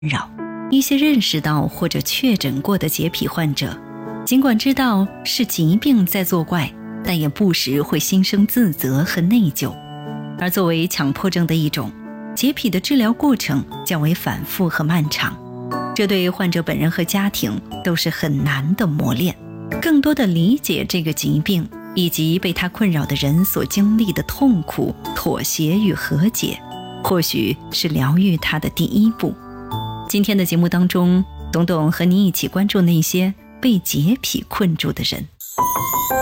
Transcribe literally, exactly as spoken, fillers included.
扰。一些认识到或者确诊过的洁癖患者，尽管知道是疾病在作怪，但也不时会心生自责和内疚。而作为强迫症的一种，洁癖的治疗过程较为反复和漫长，这对患者本人和家庭都是很难的磨练。更多的理解这个疾病以及被它困扰的人所经历的痛苦、妥协与和解，或许是疗愈它的第一步。今天的节目当中，董董和你一起关注那些被洁癖困住的人。